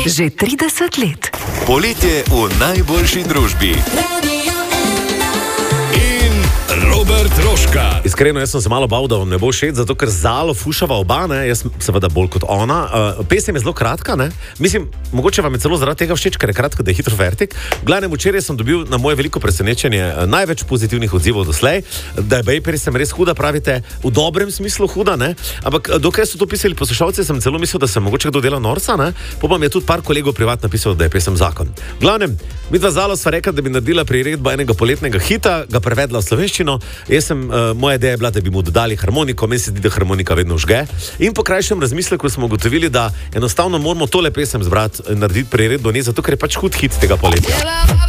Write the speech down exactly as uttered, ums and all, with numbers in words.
Že trideset let. Poletje v najboljši družbi. In Robert Rožka. Iskreno, jaz sem se malo bal, da vam ne bo všeč, zato ker Zalo fušava oba, ne? Jaz seveda bolj kot ona. Uh, pesem je zelo kratka, ne? Mislim, mogoče vam je celo zaradi tega všeč, ker je kratka, da je hitro vertik. Glavnem, včeraj sem dobil na moje veliko presenečenje uh, največ pozitivnih odzivov doslej, da je Bejperi sem res huda, pravite, v dobrem smislu huda, ne? Ampak uh, dokaj so to pisali poslušalci, sem celo mislil, da sem mogoče kdo dela norca, ne? Potem je tudi par kolegov privat napisal, da je pesem zakon. Glavnem, mi dva Zalo sva rekla, da bi naredila priredbo enega poletnega hita, ga prevedla v slovenščino. Jaz sem, uh, moja ideja je bila, da bi mu dodali harmoniko, meni se zdi, da harmonika vedno žge. In po krajšem razmisleku smo ugotovili, da enostavno moramo tole pesem zbrati in narediti priredbo, ne zato, ker je pač hud hit tega poletja.